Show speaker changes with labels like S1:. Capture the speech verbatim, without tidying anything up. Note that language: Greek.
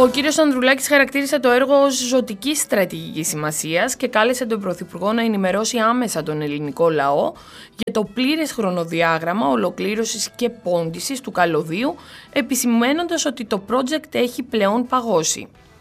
S1: Ο κύριος Ανδρουλάκης χαρακτήρισε το έργο ως ζωτικής στρατηγικής σημασίας και κάλεσε τον Πρωθυπουργό να ενημερώσει άμεσα τον ελληνικό λαό για το πλήρες χρονοδιάγραμμα ολοκλήρωσης και πόντισης του καλωδίου, επισημαίνοντας ότι το project έχει πλέον παγώσει.